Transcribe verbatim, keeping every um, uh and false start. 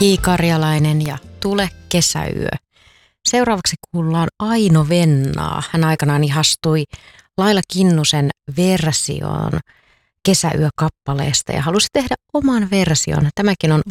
J. Karjalainen ja Tule kesäyö. Seuraavaksi kuullaan Aino Vennaa. Hän aikanaan ihastui Laila Kinnusen versioon Kesäyö-kappaleesta ja halusi tehdä oman version. Tämäkin on